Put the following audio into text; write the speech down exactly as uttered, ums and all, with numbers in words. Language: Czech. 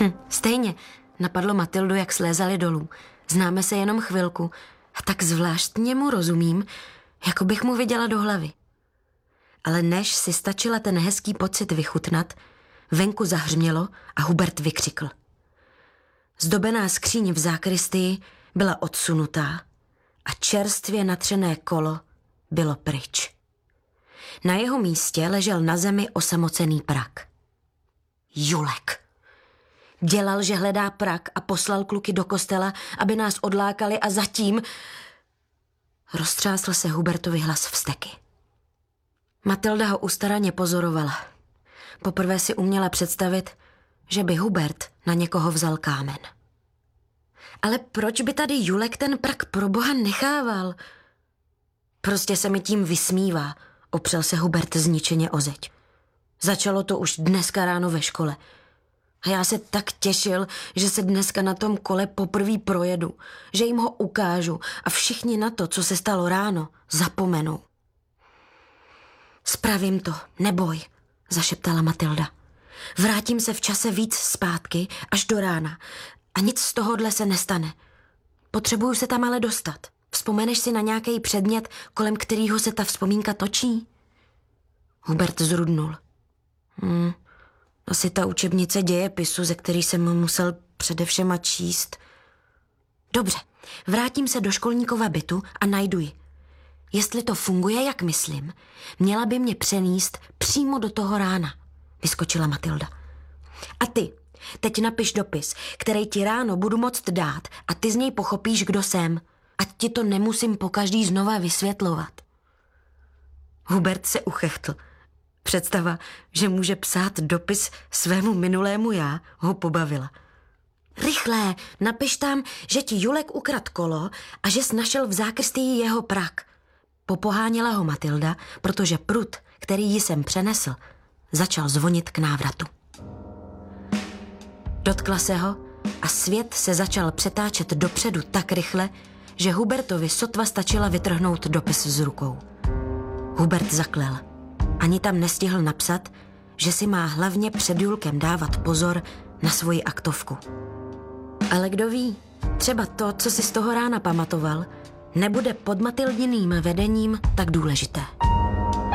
Hm, stejně, napadlo Matildu, jak slézali dolů. Známe se jenom chvilku a tak zvláštně mu rozumím, jako bych mu viděla do hlavy. Ale než si stačila ten hezký pocit vychutnat, venku zahřmělo a Hubert vykřikl. Zdobená skříň v zákristii byla odsunutá a čerstvě natřené kolo bylo pryč. Na jeho místě ležel na zemi osamocený prak. Julek. Dělal, že hledá prak a poslal kluky do kostela, aby nás odlákali a zatím... Roztřásl se Hubertovi hlas vzteky. Matilda ho ustaraně pozorovala. Poprvé si uměla představit, že by Hubert na někoho vzal kámen. Ale proč by tady Julek ten prak pro boha nechával? Prostě se mi tím vysmívá, opřel se Hubert zničeně o zeď. Začalo to už dneska ráno ve škole. A já se tak těšil, že se dneska na tom kole poprvé projedu, že jim ho ukážu a všichni na to, co se stalo ráno, zapomenou. Spravím to, neboj, zašeptala Matilda. Vrátím se v čase víc zpátky až do rána a nic z tohohle se nestane. Potřebuju se tam ale dostat. Vzpomeneš si na nějaký předmět, kolem kterého se ta vzpomínka točí? Hubert zrudnul. Hmm, asi ta učebnice dějepisu, ze který jsem musel především číst. Dobře, vrátím se do školníkova bytu a najdu ji. Jestli to funguje, jak myslím, měla by mě přenést přímo do toho rána, vyskočila Matilda. A ty, teď napiš dopis, který ti ráno budu moct dát a ty z něj pochopíš, kdo jsem. Ať ti to nemusím pokaždý znova vysvětlovat. Hubert se uchechtl. Představa, že může psát dopis svému minulému já, ho pobavila. Rychle, napiš tam, že ti Julek ukradl kolo a že jsi našel v zákristii jeho prak. Popoháněla ho Matilda, protože prut, který ji sem přenesl, začal zvonit k návratu. Dotkla se ho a svět se začal přetáčet dopředu tak rychle, že Hubertovi sotva stačila vytrhnout dopis z rukou. Hubert zaklel. Ani tam nestihl napsat, že si má hlavně před Julkem dávat pozor na svoji aktovku. Ale kdo ví, třeba to, co si z toho rána pamatoval, nebude pod Matildiným vedením tak důležité.